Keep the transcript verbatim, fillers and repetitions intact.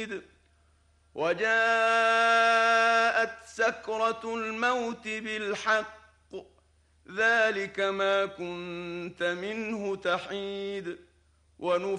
وجاءت سكرة الموت بالحق ذلك ما كنت منه تحيد ونفخ